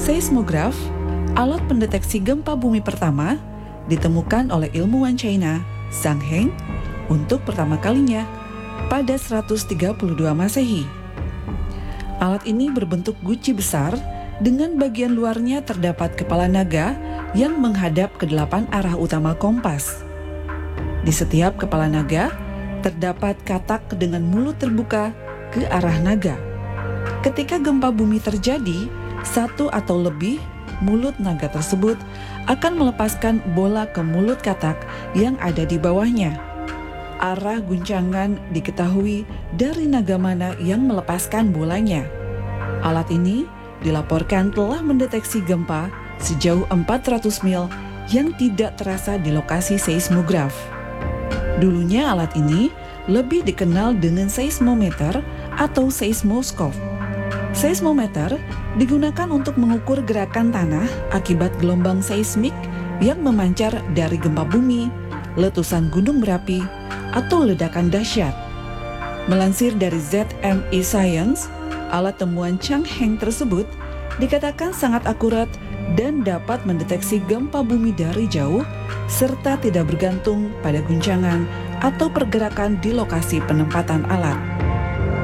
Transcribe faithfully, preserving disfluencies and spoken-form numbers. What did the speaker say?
Seismograf, alat pendeteksi gempa bumi pertama, ditemukan oleh ilmuwan China Zhang Heng untuk pertama kalinya pada seratus tiga puluh dua Masehi. Alat ini berbentuk guci besar dengan bagian luarnya terdapat kepala naga yang menghadap ke delapan arah utama kompas. Di setiap kepala naga terdapat katak dengan mulut terbuka ke arah naga. Ketika gempa bumi terjadi, satu atau lebih mulut naga tersebut akan melepaskan bola ke mulut katak yang ada di bawahnya. Arah guncangan diketahui dari naga mana yang melepaskan bolanya. Alat ini dilaporkan telah mendeteksi gempa sejauh empat ratus mil yang tidak terasa di lokasi seismograf. Dulunya alat ini lebih dikenal dengan seismometer atau seismoskop. Seismometer digunakan untuk mengukur gerakan tanah akibat gelombang seismik yang memancar dari gempa bumi, letusan gunung berapi, atau ledakan dahsyat. Melansir dari Z M E Science, alat temuan Zhang Heng tersebut dikatakan sangat akurat dan dapat mendeteksi gempa bumi dari jauh serta tidak bergantung pada guncangan atau pergerakan di lokasi penempatan alat.